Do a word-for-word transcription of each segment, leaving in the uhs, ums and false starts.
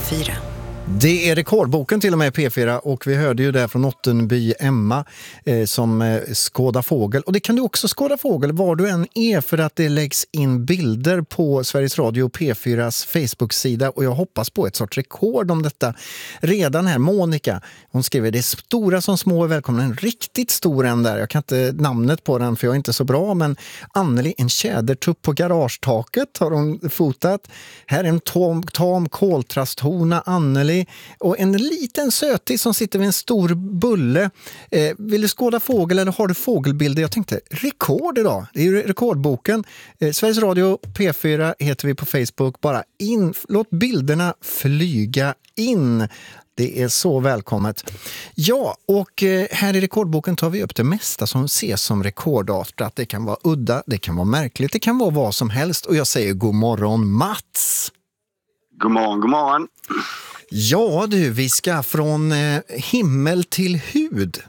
fyra. Det är rekordboken till och med P fyra och vi hörde ju där från Ottenby Emma eh, som eh, skådar fågel. Och det kan du också skåda fågel var du än är för att det läggs in bilder på Sveriges Radio och P fyras Facebook-sida och jag hoppas på ett sorts rekord om detta redan här. Monica, hon skriver det är stora som små är välkomna. En riktigt stor en där. Jag kan inte namnet på den för jag är inte så bra men Anneli, en tjädertupp på garagetaket har hon fotat. Här är en tom, tam koltrasthona Anneli. Och en liten sötis som sitter vid en stor bulle. Eh, vill du skåda fågel eller har du fågelbilder? Jag tänkte, rekord idag. Det är ju rekordboken. Eh, Sveriges Radio P fyra heter vi på Facebook. Bara in, låt bilderna flyga in. Det är så välkommet. Ja, och eh, här i rekordboken tar vi upp det mesta som ses som rekordartat. Det kan vara udda, det kan vara märkligt, det kan vara vad som helst. Och jag säger god morgon Mats. God morgon, god morgon. Ja du, vi ska från eh, himmel till hud.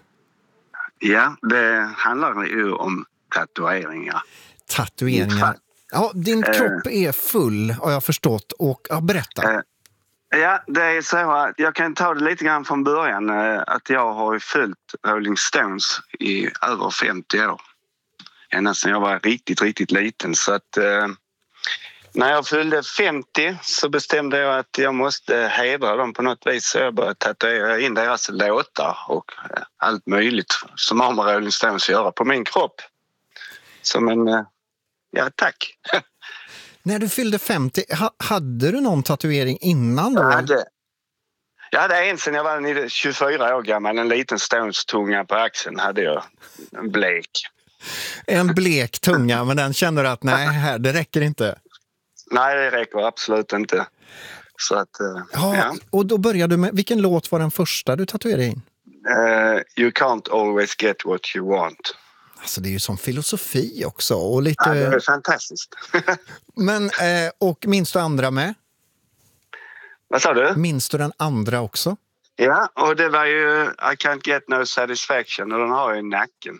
Ja, det handlar ju om tatueringar. Tatueringar. Ja, din eh, kropp är full har jag förstått. Och ja, berätta. Eh, ja, det är så att jag kan ta det lite grann från början. Eh, att jag har ju följt Rolling Stones i över femtio år. Ända sedan jag var riktigt, riktigt liten. Så att... Eh, När jag fyllde femtio så bestämde jag att jag måste hedra dem på något vis. Så jag började tatuera in deras låtar och allt möjligt som har med Rolling Stones att göra på min kropp. Som en, ja tack. När du fyllde femtio, ha, hade du någon tatuering innan då? Jag hade, jag hade en sen jag var tjugofyra år gammal, en liten Stones-tunga på axeln hade jag, en blek. En blek tunga, men den kände du att nej, här, det räcker inte. Nej, det räcker absolut inte. Så att, ja, ja. Och då började du med, vilken låt var den första du tatuerade in? Uh, you can't always get what you want. Alltså det är ju som filosofi också. Och lite... Ja, det är fantastiskt. Men, eh, och minns du andra med? Vad sa du? Minns du den andra också? Ja, och det var ju I can't get no satisfaction och den har jag i nacken.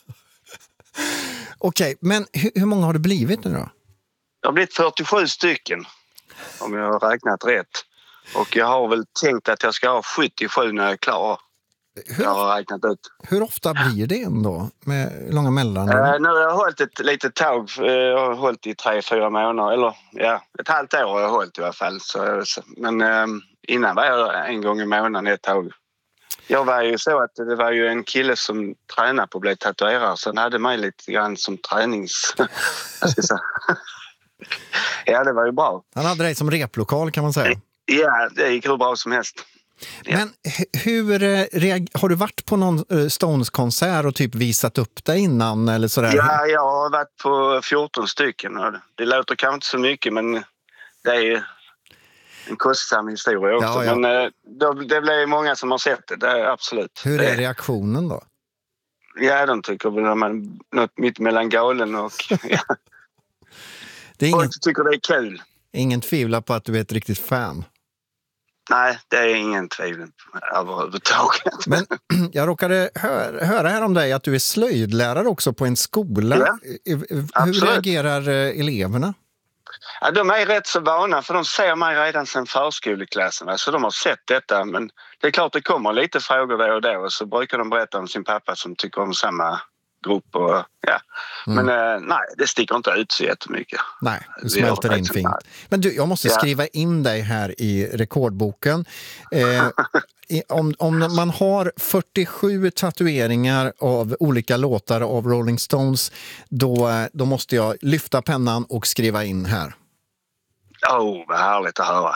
Okej, men hur, hur många har det blivit nu då? Det har blivit fyrtiosju stycken, om jag har räknat rätt. Och jag har väl tänkt att jag ska ha sjuttiosju när jag är klar. Hur, jag har räknat ut. Hur ofta blir det ändå med långa mellanrum? Uh, nu har jag hållit ett litet tag. Jag har hållit i tre, fyra månader. Eller ja, ett halvt år har jag hållit i alla fall. Så, men uh, innan var jag en gång i månaden ett tag. Jag var ju så att det var ju en kille som tränade på att bli tatuerare. Så han hade mig lite grann som tränings... jag ska säga. Ja, det var ju bra. Han hade dig som replokal kan man säga. Ja, det gick hur bra som helst. Ja. Men hur reager- har du varit på någon Stones-konsert och typ visat upp dig innan eller sådär? Ja, jag har varit på fjorton stycken. Det låter kanske inte så mycket men det är en kostsam historia också. Ja, ja. Men det blir många som har sett det, det är absolut. Hur är reaktionen då? Ja, de tycker väl att man något mitt mellan galen och... Ja. Det är ingen, folk tycker det är kul. Ingen tvivlar på att du är ett riktigt fan. Nej, det är ingen tvivel överhuvudtaget. Men jag råkade höra, höra här om dig att du är slöjdlärare också på en skola. Ja, Hur absolut. reagerar eleverna? Ja, de är rätt så vana för de ser mig redan sedan förskoleklassen. Så de har sett detta men det är klart det kommer lite frågor då och då och så brukar de berätta om sin pappa som tycker om samma grupp och ja. Mm. Men eh, nej, det sticker inte ut så jättemycket. Nej, det smälter in fint. Men du, jag måste ja. skriva in dig här i rekordboken. Eh, i, om, om man har fyrtiosju tatueringar av olika låtar av Rolling Stones, då, då måste jag lyfta pennan och skriva in här. Åh, oh, vad härligt att höra.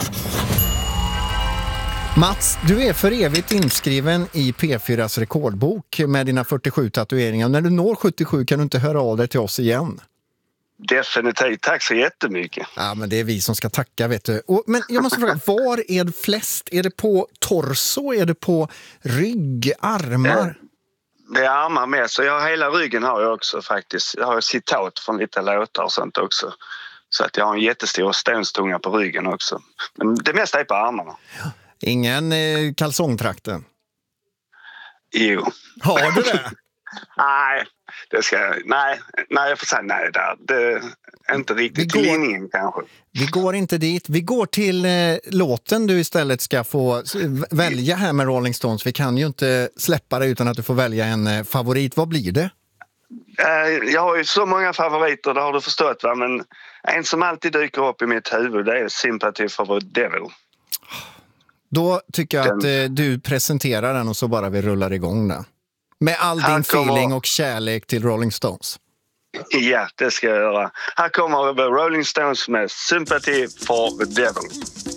Mats, du är för evigt inskriven i P fyras rekordbok med dina fyrtiosju tatueringar. När du når sjuttiosju kan du inte höra av dig till oss igen. Definitivt. Tack så jättemycket. Ja, men det är vi som ska tacka, vet du. Och, men jag måste fråga, var är det flest? Är det på torso? Är det på rygg, armar? Det är armar med, så jag har hela ryggen har jag också faktiskt. Jag har citat från lite låtar och sånt också. Så att jag har en jättestor Stones-tunga på ryggen också. Men det mesta är på armarna. Ja. Ingen eh, kalsongtrakten? Jo. Har du det? Nej, det ska, nej, nej, jag får säga nej där. Det är inte riktigt till linjen kanske. Vi går inte dit. Vi går till eh, låten du istället ska få välja här med Rolling Stones. Vi kan ju inte släppa det utan att du får välja en eh, favorit. Vad blir det? Eh, jag har ju så många favoriter, det har du förstått, va? Men en som alltid dyker upp i mitt huvud, det är Sympathy for the Devil. Då tycker jag att eh, du presenterar den och så bara vi rullar igång den. Med all din kommer... feeling och kärlek till Rolling Stones. Ja, det ska jag göra. Här kommer Rolling Stones med Sympathy for the Devil.